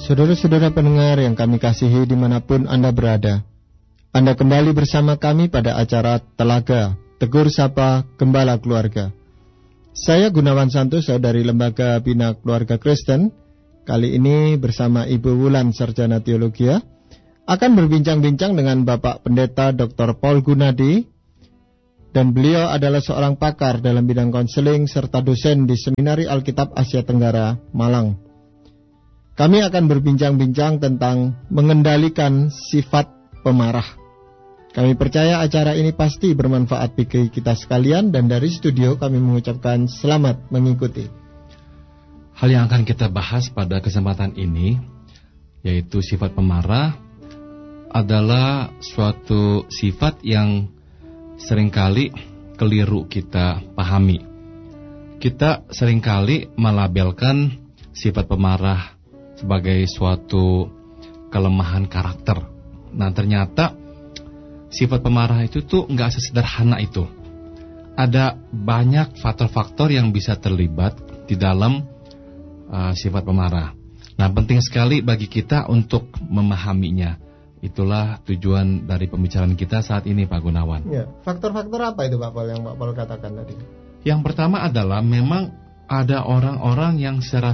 Saudara-saudara pendengar yang kami kasihi dimanapun Anda berada, Anda kembali bersama kami pada acara Telaga Tegur Sapa Gembala Keluarga. Saya Gunawan Santoso dari Lembaga Bina Keluarga Kristen. Kali ini bersama Ibu Wulan Sarjana Teologia akan berbincang-bincang dengan Bapak Pendeta Dr. Paul Gunadi, dan beliau adalah seorang pakar dalam bidang konseling serta dosen di Seminari Alkitab Asia Tenggara, Malang. Kami akan berbincang-bincang tentang mengendalikan sifat pemarah. Kami percaya acara ini pasti bermanfaat bagi kita sekalian, dan dari studio kami mengucapkan selamat mengikuti. Hal yang akan kita bahas pada kesempatan ini, yaitu sifat pemarah, adalah suatu sifat yang seringkali keliru kita pahami. Kita seringkali melabelkan sifat pemarah sebagai suatu kelemahan karakter. Nah, ternyata sifat pemarah itu tuh nggak sesederhana itu. Ada banyak faktor-faktor yang bisa terlibat di dalam sifat pemarah. Nah, penting sekali bagi kita untuk memahaminya. Itulah tujuan dari pembicaraan kita saat ini, Pak Gunawan. Ya, faktor-faktor apa itu Pak Paul yang Pak Paul katakan tadi? Yang pertama adalah memang ada orang-orang yang secara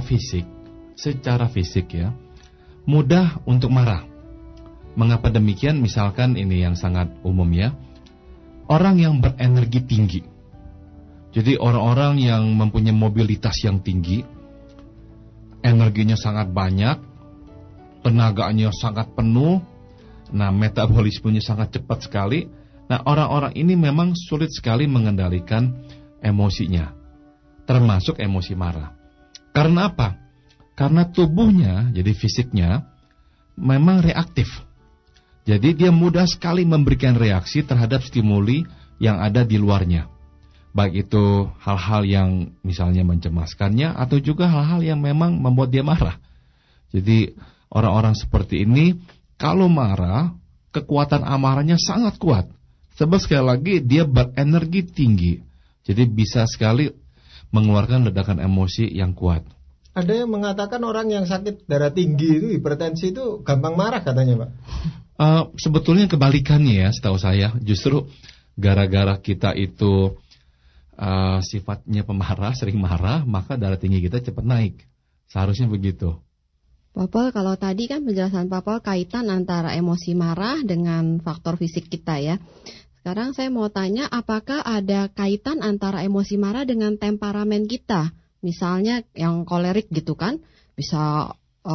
fisik ya, mudah untuk marah. Mengapa demikian? Misalkan ini yang sangat umum ya, orang yang berenergi tinggi. Jadi orang-orang yang mempunyai mobilitas yang tinggi, energinya sangat banyak, tenaganya sangat penuh, nah metabolismenya sangat cepat sekali. Nah, orang-orang ini memang sulit sekali mengendalikan emosinya, termasuk emosi marah. Karena apa? Karena tubuhnya, jadi fisiknya, memang reaktif. Jadi dia mudah sekali memberikan reaksi terhadap stimuli yang ada di luarnya. Baik itu hal-hal yang misalnya mencemaskannya, atau juga hal-hal yang memang membuat dia marah. Jadi orang-orang seperti ini, kalau marah, kekuatan amarahnya sangat kuat. Sebab sekali lagi dia berenergi tinggi. Jadi bisa sekali mengeluarkan ledakan emosi yang kuat. Ada yang mengatakan orang yang sakit darah tinggi itu, hipertensi itu gampang marah katanya, Pak. Sebetulnya kebalikannya ya, setahu saya. Justru gara-gara kita itu sifatnya pemarah, sering marah, maka darah tinggi kita cepat naik. Seharusnya begitu. Pak Paul, kalau tadi kan penjelasan Pak Paul kaitan antara emosi marah dengan faktor fisik kita ya. Sekarang saya mau tanya, apakah ada kaitan antara emosi marah dengan temperamen kita? Misalnya yang kolerik gitu kan, bisa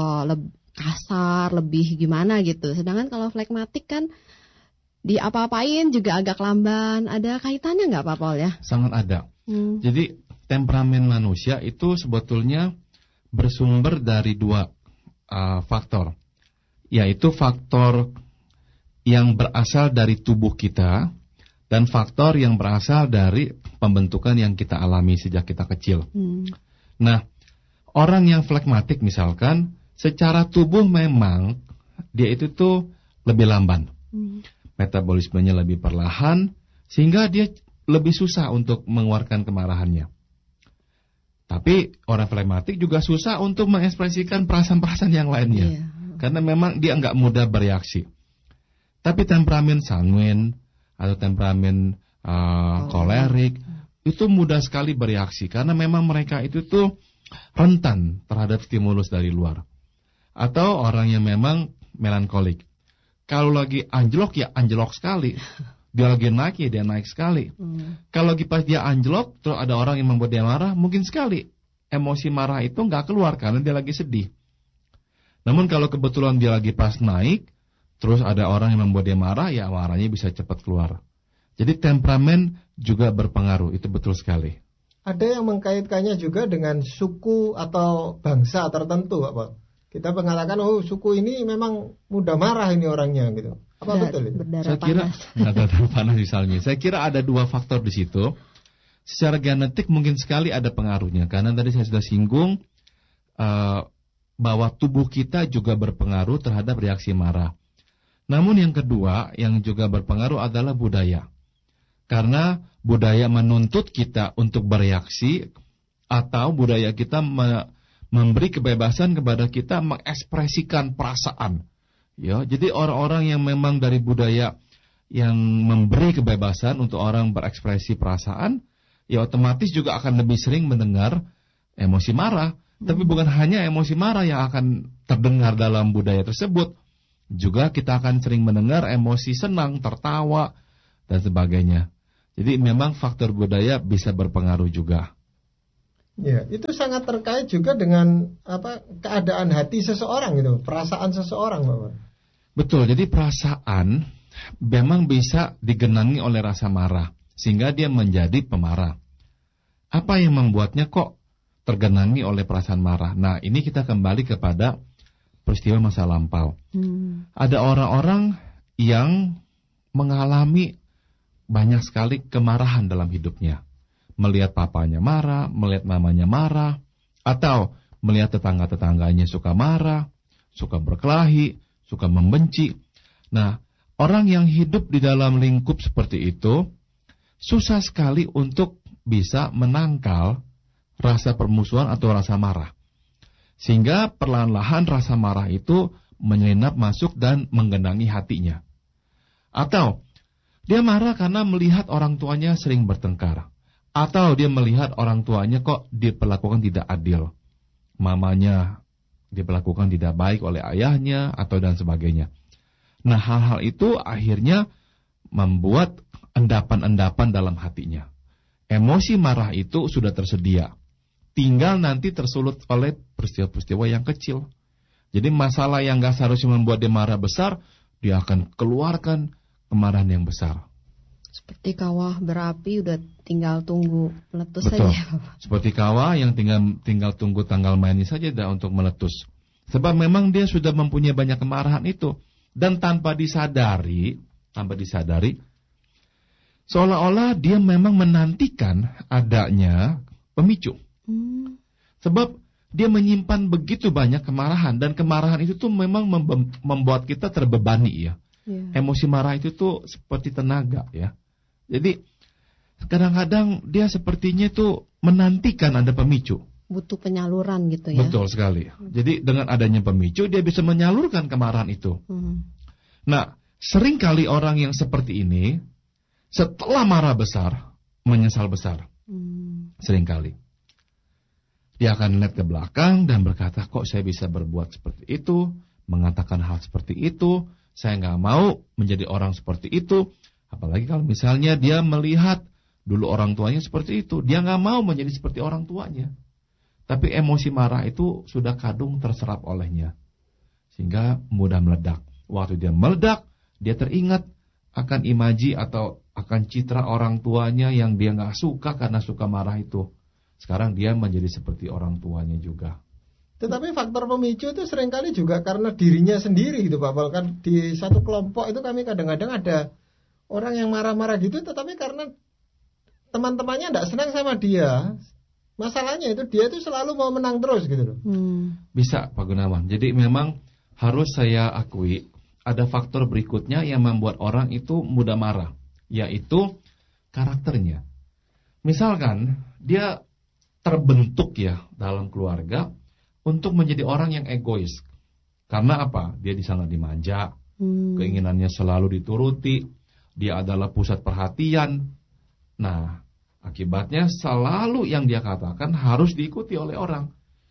kasar, lebih gimana gitu. Sedangkan kalau flegmatik kan diapa-apain juga agak lamban. Ada kaitannya nggak Pak Paul ya? Sangat ada. Jadi temperamen manusia itu sebetulnya bersumber dari dua faktor. Yaitu faktor yang berasal dari tubuh kita dan faktor yang berasal dari pembentukan yang kita alami sejak kita kecil. Nah, orang yang flegmatik misalkan, secara tubuh memang dia itu tuh lebih lamban. Metabolismenya lebih perlahan, sehingga dia lebih susah untuk mengeluarkan kemarahannya. Tapi orang flegmatik juga susah untuk mengekspresikan perasaan-perasaan yang lainnya. Karena memang dia nggak mudah bereaksi. Tapi temperamen sanguin atau temperamen kolerik itu mudah sekali bereaksi, karena memang mereka itu tuh rentan terhadap stimulus dari luar. Atau orang yang memang melankolik, kalau lagi anjlok ya anjlok sekali, dia lagi naik ya dia naik sekali. Kalau lagi pas dia anjlok terus ada orang yang membuat dia marah, mungkin sekali emosi marah itu nggak keluar karena dia lagi sedih. Namun kalau kebetulan dia lagi pas naik, terus ada orang yang membuat dia marah, ya marahnya bisa cepat keluar. Jadi temperamen juga berpengaruh, itu betul sekali. Ada yang mengkaitkannya juga dengan suku atau bangsa tertentu, Pak. Kita mengatakan, oh suku ini memang mudah marah ini orangnya gitu. Apa betul itu? Saya kira berdarah panas misalnya. Saya kira ada dua faktor di situ. Secara genetik mungkin sekali ada pengaruhnya, karena tadi saya sudah singgung bahwa tubuh kita juga berpengaruh terhadap reaksi marah. Namun yang kedua yang juga berpengaruh adalah budaya. Karena budaya menuntut kita untuk bereaksi, atau budaya kita memberi kebebasan kepada kita mengekspresikan perasaan. Ya, jadi orang-orang yang memang dari budaya yang memberi kebebasan untuk orang berekspresi perasaan, ya otomatis juga akan lebih sering mendengar emosi marah. Tapi bukan hanya emosi marah yang akan terdengar dalam budaya tersebut, juga kita akan sering mendengar emosi senang, tertawa, dan sebagainya. Jadi memang faktor budaya bisa berpengaruh juga. Ya, itu sangat terkait juga dengan keadaan hati seseorang gitu, perasaan seseorang, Bapak. Betul, jadi perasaan memang bisa digenangi oleh rasa marah, sehingga dia menjadi pemarah. Apa yang membuatnya kok tergenangi oleh perasaan marah? Nah, ini kita kembali kepada peristiwa masa lampau. Ada orang-orang yang mengalami banyak sekali kemarahan dalam hidupnya. Melihat papanya marah, melihat mamanya marah, atau melihat tetangga-tetangganya suka marah, suka berkelahi, suka membenci. Nah, orang yang hidup di dalam lingkup seperti itu susah sekali untuk bisa menangkal rasa permusuhan atau rasa marah. Sehingga perlahan-lahan rasa marah itu menyelinap masuk dan menggenangi hatinya. Atau dia marah karena melihat orang tuanya sering bertengkar. Atau dia melihat orang tuanya kok diperlakukan tidak adil. Mamanya diperlakukan tidak baik oleh ayahnya atau dan sebagainya. Nah, hal-hal itu akhirnya membuat endapan-endapan dalam hatinya. Emosi marah itu sudah tersedia. Tinggal nanti tersulut oleh peristiwa-peristiwa yang kecil. Jadi masalah yang gak seharusnya membuat dia marah besar, dia akan keluarkan kemarahan yang besar. Seperti kawah berapi udah tinggal tunggu meletus. Betul. Saja. Seperti kawah yang tinggal tunggu tanggal mainnya saja dah untuk meletus. Sebab memang dia sudah mempunyai banyak kemarahan itu. Dan tanpa disadari, seolah-olah dia memang menantikan adanya pemicu. Sebab dia menyimpan begitu banyak kemarahan, dan kemarahan itu tuh memang membuat kita terbebani ya. Emosi marah itu tuh seperti tenaga ya. Jadi kadang-kadang dia sepertinya tuh menantikan ada pemicu. Butuh penyaluran gitu ya. Betul sekali. Jadi dengan adanya pemicu dia bisa menyalurkan kemarahan itu. Nah, seringkali orang yang seperti ini setelah marah besar menyesal besar. Seringkali dia akan lihat ke belakang dan berkata, kok saya bisa berbuat seperti itu, mengatakan hal seperti itu, saya nggak mau menjadi orang seperti itu. Apalagi kalau misalnya dia melihat dulu orang tuanya seperti itu, dia nggak mau menjadi seperti orang tuanya. Tapi emosi marah itu sudah kadung terserap olehnya, sehingga mudah meledak. Waktu dia meledak, dia teringat akan imaji atau akan citra orang tuanya yang dia nggak suka karena suka marah itu. Sekarang dia menjadi seperti orang tuanya juga. Tetapi faktor pemicu itu seringkali juga karena dirinya sendiri gitu Pak. Bahkan di satu kelompok itu kami kadang-kadang ada orang yang marah-marah gitu, tetapi karena teman-temannya tidak senang sama dia, masalahnya itu dia itu selalu mau menang terus gitu loh. Bisa Pak Gunawan. Jadi memang harus saya akui ada faktor berikutnya yang membuat orang itu mudah marah, yaitu karakternya. Misalkan dia terbentuk ya dalam keluarga untuk menjadi orang yang egois. Karena apa? Dia sangat dimanja, keinginannya selalu dituruti, dia adalah pusat perhatian. Nah, akibatnya selalu yang dia katakan harus diikuti oleh orang.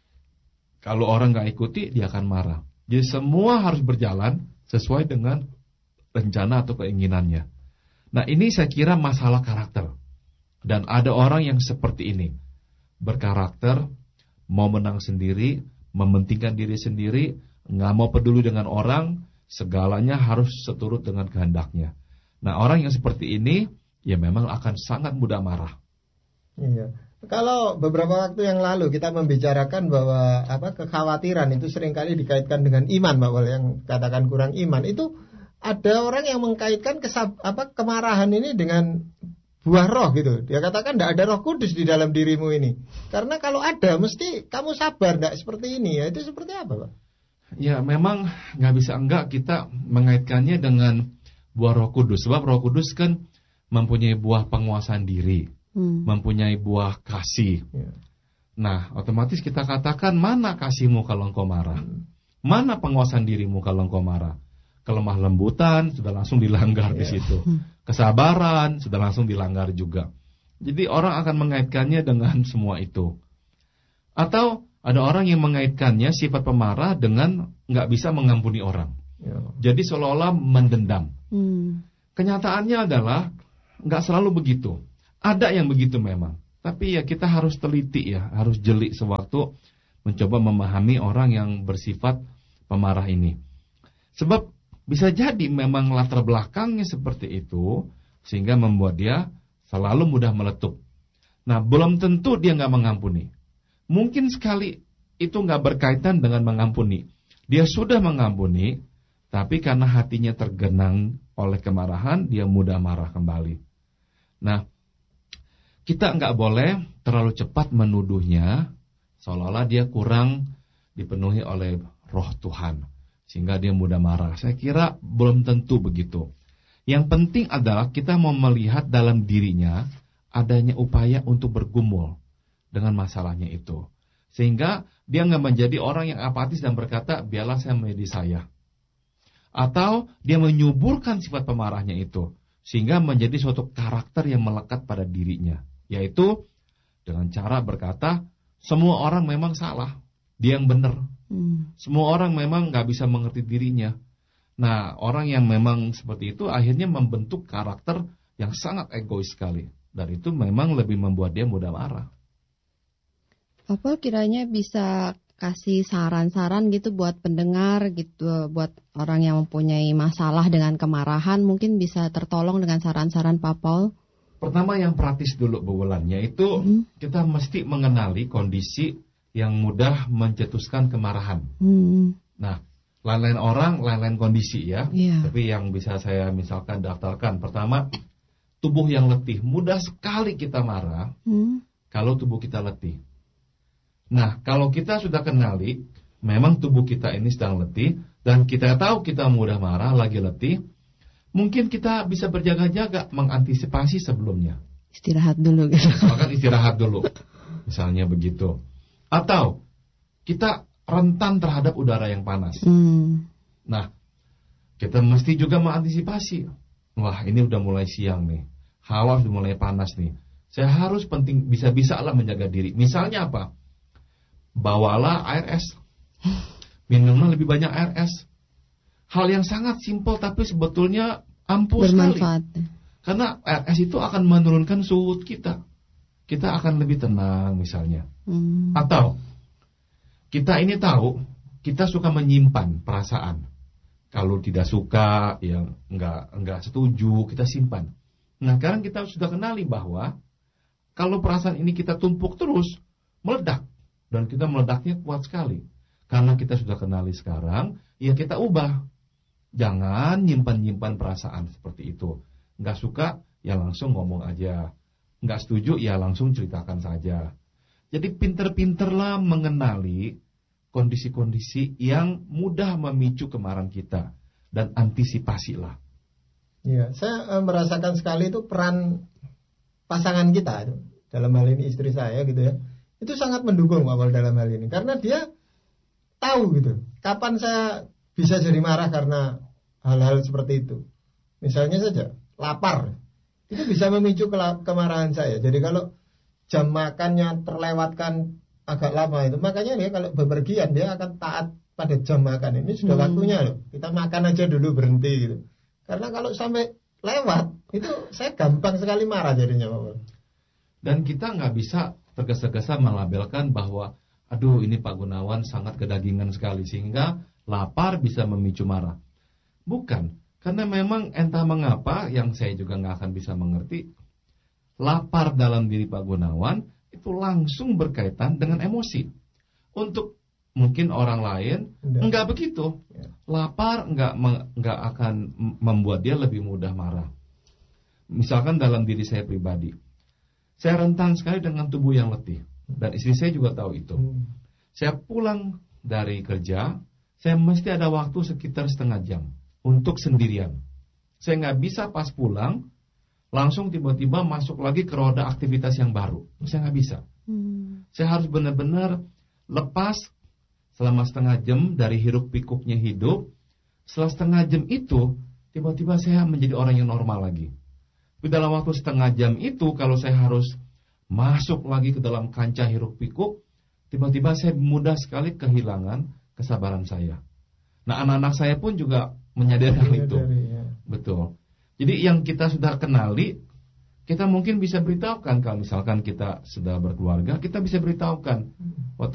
Kalau orang gak ikuti, dia akan marah. Jadi semua harus berjalan sesuai dengan rencana atau keinginannya. Nah, ini saya kira masalah karakter. Dan ada orang yang seperti ini, berkarakter, mau menang sendiri, mementingkan diri sendiri, gak mau peduli dengan orang, segalanya harus seturut dengan kehendaknya. Nah, orang yang seperti ini, ya memang akan sangat mudah marah. Iya. Kalau beberapa waktu yang lalu kita membicarakan bahwa kekhawatiran itu seringkali dikaitkan dengan iman, Pak Wal, yang katakan kurang iman, itu ada orang yang mengkaitkan kemarahan ini dengan buah roh gitu. Dia katakan tidak ada Roh Kudus di dalam dirimu ini. Karena kalau ada, mesti kamu sabar, tidak seperti ini. Ya, itu seperti apa, Pak? Ya, memang nggak bisa enggak kita mengaitkannya dengan buah Roh Kudus. Sebab Roh Kudus kan mempunyai buah penguasaan diri, mempunyai buah kasih. Nah, otomatis kita katakan, mana kasihmu kalau engkau marah? Mana penguasaan dirimu kalau engkau marah? Kelemah lembutan sudah langsung dilanggar di situ. Kesabaran sudah langsung dilanggar juga. Jadi orang akan mengaitkannya dengan semua itu. Atau ada orang yang mengaitkannya sifat pemarah dengan nggak bisa mengampuni orang. Jadi seolah-olah mendendam. Kenyataannya adalah nggak selalu begitu. Ada yang begitu memang. Tapi ya kita harus teliti ya, harus jeli sewaktu mencoba memahami orang yang bersifat pemarah ini. Sebab bisa jadi memang latar belakangnya seperti itu, sehingga membuat dia selalu mudah meletup. Nah, belum tentu dia nggak mengampuni. Mungkin sekali itu nggak berkaitan dengan mengampuni. Dia sudah mengampuni, tapi karena hatinya tergenang oleh kemarahan, dia mudah marah kembali. Nah, kita nggak boleh terlalu cepat menuduhnya, seolah-olah dia kurang dipenuhi oleh roh Tuhan, sehingga dia mudah marah. Saya kira belum tentu begitu. Yang penting adalah kita mau melihat dalam dirinya adanya upaya untuk bergumul dengan masalahnya itu. Sehingga dia nggak menjadi orang yang apatis dan berkata, biarlah saya menjadi saya. Atau dia menyuburkan sifat pemarahnya itu, sehingga menjadi suatu karakter yang melekat pada dirinya. Yaitu dengan cara berkata, semua orang memang salah, dia yang benar. Semua orang memang nggak bisa mengerti dirinya. Nah, orang yang memang seperti itu akhirnya membentuk karakter yang sangat egois sekali. Dan itu memang lebih membuat dia mudah marah. Apa kiranya bisa kasih saran-saran gitu buat pendengar gitu, buat orang yang mempunyai masalah dengan kemarahan, mungkin bisa tertolong dengan saran-saran Pak Paul? Pertama yang praktis dulu Bu Wulan, yaitu kita mesti mengenali kondisi yang mudah mencetuskan kemarahan. Nah, lain-lain orang, lain-lain kondisi ya. Tapi yang bisa saya misalkan daftarkan, pertama, tubuh yang letih. Mudah sekali kita marah kalau tubuh kita letih. Nah, kalau kita sudah kenali, memang tubuh kita ini sedang letih, dan kita tahu kita mudah marah, lagi letih, mungkin kita bisa berjaga-jaga, mengantisipasi sebelumnya. Istirahat dulu gitu. Misalkan istirahat dulu, misalnya begitu. Atau kita rentan terhadap udara yang panas. Nah, kita mesti juga mengantisipasi. Wah, ini udah mulai siang nih, hawa udah mulai panas nih. Saya harus bisa-bisa lah menjaga diri. Misalnya apa? Bawalah air es. Minumlah lebih banyak air es. Hal yang sangat simpel tapi sebetulnya ampuh bermanfaat sekali. Karena air es itu akan menurunkan suhu kita. Kita akan lebih tenang misalnya. Atau kita ini tahu kita suka menyimpan perasaan. Kalau tidak suka, yang enggak setuju, kita simpan. Nah, sekarang kita sudah kenali bahwa kalau perasaan ini kita tumpuk terus, meledak. Dan kita meledaknya kuat sekali. Karena kita sudah kenali sekarang, ya kita ubah. Jangan nyimpan-nyimpan perasaan seperti itu. Nggak suka, ya langsung ngomong aja. Nggak setuju, ya langsung ceritakan saja. Jadi pinter-pinterlah mengenali kondisi-kondisi yang mudah memicu kemarahan kita. Dan antisipasilah. Ya, saya merasakan sekali itu peran pasangan kita itu. Dalam hal ini istri saya gitu ya. Itu sangat mendukung Pak Paul dalam hal ini. Karena dia tahu gitu, kapan saya bisa jadi marah karena hal-hal seperti itu. Misalnya saja, lapar. Itu bisa memicu kemarahan saya. Jadi kalau jam makannya terlewatkan agak lama itu, makanya dia kalau bepergian dia akan taat pada jam makan. Ini sudah waktunya loh. Kita makan aja dulu, berhenti gitu. Karena kalau sampai lewat, itu saya gampang sekali marah jadinya Pak Paul. Dan kita nggak bisa tergesa-gesa melabelkan bahwa aduh ini Pak Gunawan sangat kedagingan sekali sehingga lapar bisa memicu marah. Bukan, karena memang entah mengapa yang saya juga nggak akan bisa mengerti, lapar dalam diri Pak Gunawan itu langsung berkaitan dengan emosi. Untuk mungkin orang lain enggak begitu. Lapar enggak akan membuat dia lebih mudah marah. Misalkan dalam diri saya pribadi, saya rentan sekali dengan tubuh yang letih. Dan istri saya juga tahu itu. Saya pulang dari kerja, saya mesti ada waktu sekitar setengah jam untuk sendirian. Saya nggak bisa pas pulang, langsung tiba-tiba masuk lagi ke roda aktivitas yang baru. Saya nggak bisa. saya harus benar-benar lepas selama setengah jam dari hiruk pikuknya hidup. Setelah setengah jam itu, tiba-tiba saya menjadi orang yang normal lagi. Di dalam waktu setengah jam itu, kalau saya harus masuk lagi ke dalam kancah hiruk pikuk, tiba-tiba saya mudah sekali kehilangan kesabaran saya. Nah, anak-anak saya pun juga menyadari hal itu. Betul. Jadi yang kita sudah kenali, kita mungkin bisa beritahukan. Kalau misalkan kita sudah berkeluarga, kita bisa beritahukan.